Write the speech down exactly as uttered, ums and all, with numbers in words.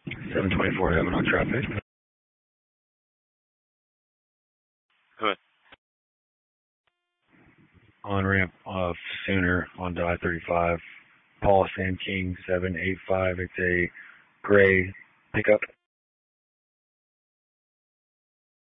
seven twenty-four, having on traffic. Good. On ramp of Sooner onto I thirty-five. Paul Sam King seven eight five. It's a gray pickup.